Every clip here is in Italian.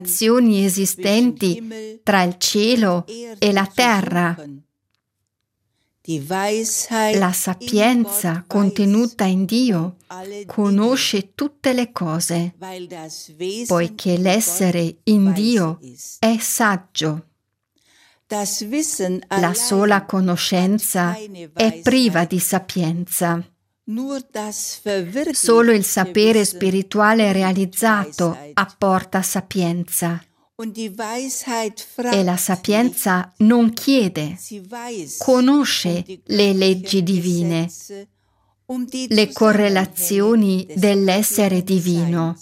relazioni esistenti tra il cielo e la terra. La sapienza contenuta in Dio conosce tutte le cose, poiché l'essere in Dio è saggio. La sola conoscenza è priva di sapienza. Solo il sapere spirituale realizzato apporta sapienza. E la sapienza non chiede, conosce le leggi divine, le correlazioni dell'essere divino.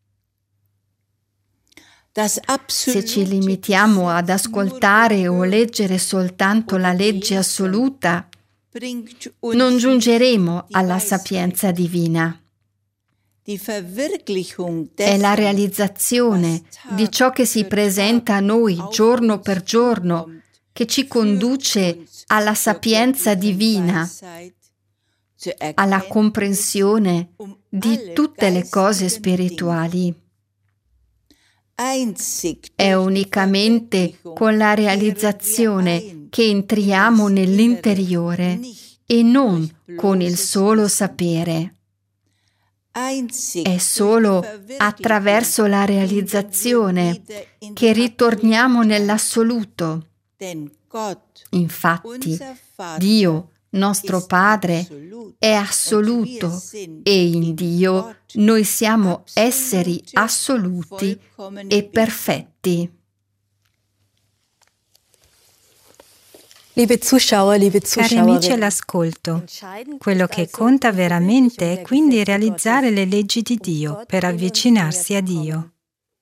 Se ci limitiamo ad ascoltare o leggere soltanto la legge assoluta, non giungeremo alla sapienza divina. È la realizzazione di ciò che si presenta a noi giorno per giorno che ci conduce alla sapienza divina, alla comprensione di tutte le cose spirituali. È unicamente con la realizzazione che entriamo nell'interiore e non con il solo sapere. È solo attraverso la realizzazione che ritorniamo nell'assoluto. Infatti, Dio, nostro Padre, è assoluto e in Dio noi siamo esseri assoluti e perfetti. Cari amici all'ascolto, quello che conta veramente è quindi realizzare le leggi di Dio per avvicinarsi a Dio.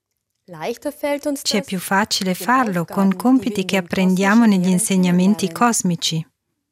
Ci è più facile farlo con compiti che apprendiamo negli insegnamenti cosmici.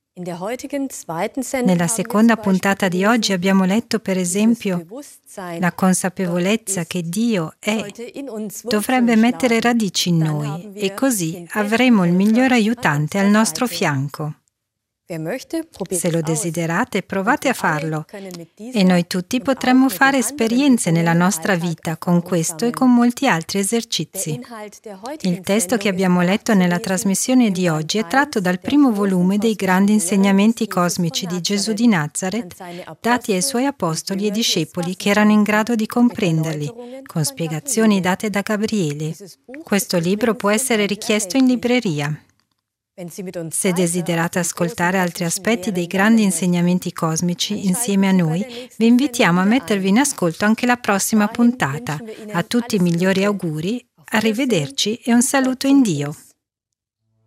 Nella seconda puntata di oggi abbiamo letto, per esempio, la consapevolezza che Dio è, dovrebbe mettere radici in noi e così avremo il miglior aiutante al nostro fianco. Se lo desiderate, provate a farlo e noi tutti potremmo fare esperienze nella nostra vita con questo e con molti altri esercizi. Il testo che abbiamo letto nella trasmissione di oggi è tratto dal primo volume dei grandi insegnamenti cosmici di Gesù di Nazaret, dati ai suoi apostoli e discepoli che erano in grado di comprenderli, con spiegazioni date da Gabriele. Questo libro può essere richiesto in libreria. Se desiderate ascoltare altri aspetti dei grandi insegnamenti cosmici insieme a noi, vi invitiamo a mettervi in ascolto anche la prossima puntata. A tutti i migliori auguri, arrivederci e un saluto in Dio.